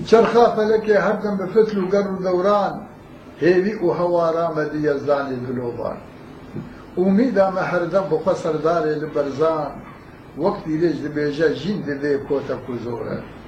چرخا فەلەکێ هەردەم بە فتل و گەڕ و دەوران هێوی و هەوارا مەدی یەزدانی دلۆبان ئومیدامە هەردەم بۆ خۆ سەردارێ لە بەرزان وەک دیرێژ دەبێژە ژین دەبێ کۆتە کوزۆرە